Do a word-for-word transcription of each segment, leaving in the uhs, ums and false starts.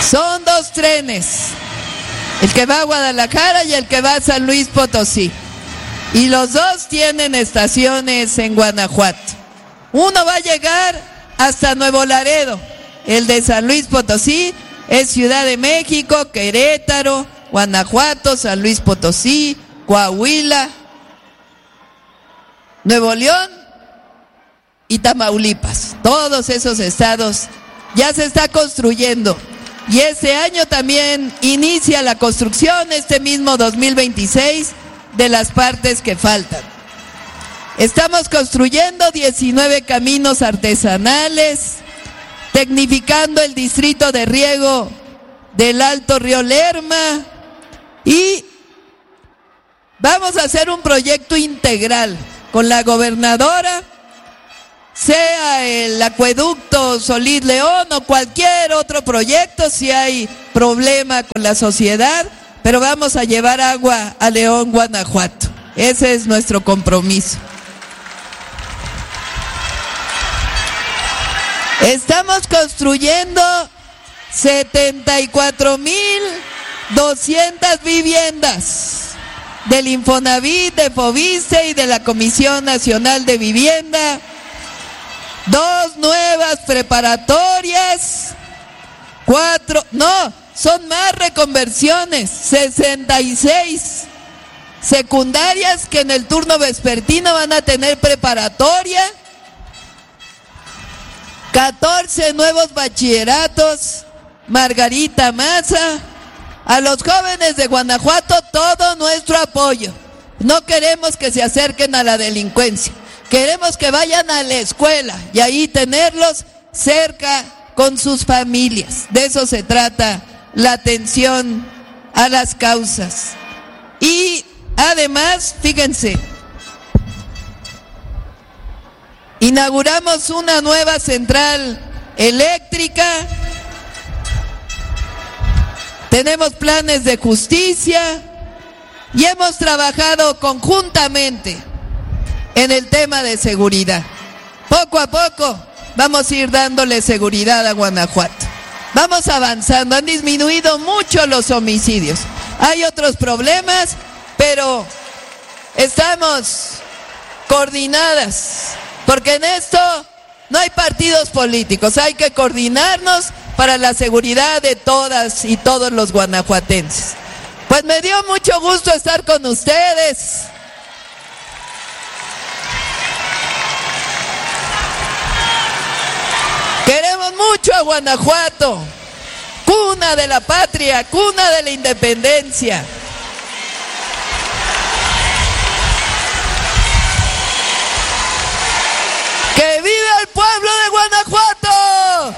Son dos trenes, el que va a Guadalajara y el que va a San Luis Potosí. Y los dos tienen estaciones en Guanajuato. Uno va a llegar hasta Nuevo Laredo. El de San Luis Potosí es Ciudad de México, Querétaro, Guanajuato, San Luis Potosí, Coahuila, Nuevo León y Tamaulipas. Todos esos estados ya se está construyendo. Y este año también inicia la construcción, este mismo dos mil veintiséis, de las partes que faltan. Estamos construyendo diecinueve caminos artesanales, tecnificando el distrito de riego del Alto Río Lerma y vamos a hacer un proyecto integral con la gobernadora, sea el acueducto Solís León o cualquier otro proyecto, si hay problema con la sociedad, pero vamos a llevar agua a León, Guanajuato. Ese es nuestro compromiso. Estamos construyendo setenta y cuatro mil doscientas viviendas del Infonavit, de Foviste y de la Comisión Nacional de Vivienda. Dos nuevas preparatorias, cuatro, no, son más reconversiones, sesenta y seis secundarias que en el turno vespertino van a tener preparatoria, catorce nuevos bachilleratos, Margarita Maza. A los jóvenes de Guanajuato todo nuestro apoyo. No queremos que se acerquen a la delincuencia. Queremos que vayan a la escuela y ahí tenerlos cerca con sus familias. De eso se trata la atención a las causas. Y además, fíjense, inauguramos una nueva central eléctrica. Tenemos planes de justicia y hemos trabajado conjuntamente en el tema de seguridad. Poco a poco vamos a ir dándole seguridad a Guanajuato. Vamos avanzando, han disminuido mucho los homicidios. Hay otros problemas, pero estamos coordinadas, porque en esto no hay partidos políticos, hay que coordinarnos para la seguridad de todas y todos los guanajuatenses. Pues me dio mucho gusto estar con ustedes. Queremos mucho a Guanajuato, cuna de la patria, cuna de la independencia. ¡Que viva el pueblo de Guanajuato!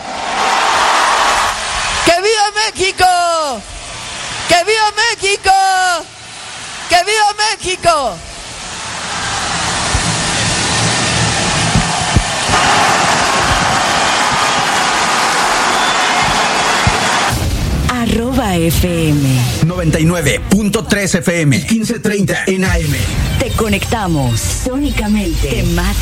¡Que viva México! ¡Que viva México! ¡Que viva México! Arroba F M noventa y nueve punto tres F M, quince treinta en A M. Te conectamos sónicamente. Te